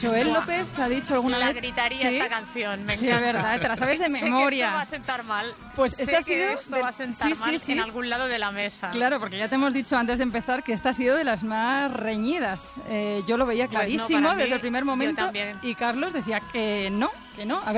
Joel López ha dicho alguna vez... La gritaría esta canción, me encanta. Sí, es verdad, te la sabes de memoria. Sé que esto va a sentar mal. Pues sé que esto va a sentar mal en algún lado de la mesa. Claro, porque ya te hemos dicho antes de empezar que esta ha sido de las más reñidas. Yo lo veía clarísimo desde el primer momento. Yo también. Y Carlos decía que no. A ver